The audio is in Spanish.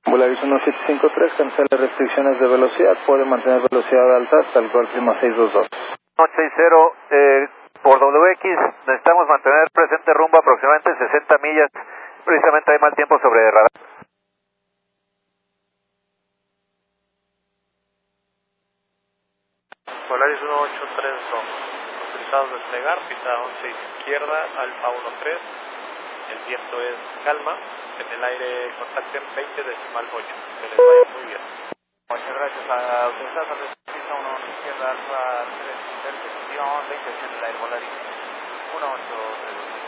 Volaris 1753, cancela restricciones de velocidad, puede mantener velocidad alta hasta el próximo 622. 860, por WX necesitamos mantener presente rumbo aproximadamente 60 millas, precisamente hay mal tiempo sobre radar. Volaris 1832, autorizados a desplegar, pista 11 izquierda, Alfa 13, el viento es calma, en el aire contacten 20 decimal 8, que les vaya muy bien. Muchas gracias, autorizados a desplegar, pista 1 izquierda, Alfa 3, percepción 20 en el aire, Volaris 1832.